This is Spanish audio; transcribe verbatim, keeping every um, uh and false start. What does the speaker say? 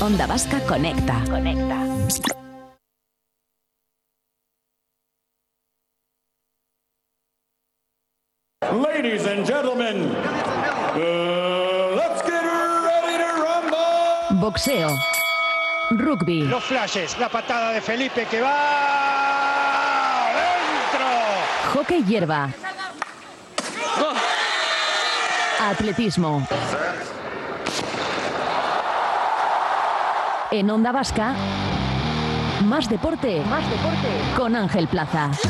Onda Vasca conecta. Conecta. Ladies and gentlemen, uh, let's get ready to rumble. Boxeo. Rugby. Los flashes, la patada de Felipe que va dentro. Hockey hierba. Atletismo. En Onda Vasca, más deporte, más deporte con Ángel Plaza.